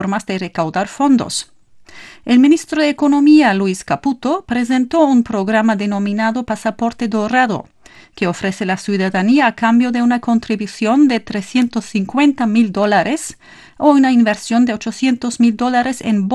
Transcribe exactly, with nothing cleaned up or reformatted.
formas de recaudar fondos. El ministro de Economía, Luis Caputo, presentó un programa denominado Pasaporte Dorado, que ofrece la ciudadanía a cambio de una contribución de trescientos cincuenta mil dólares o una inversión de ochocientos mil dólares en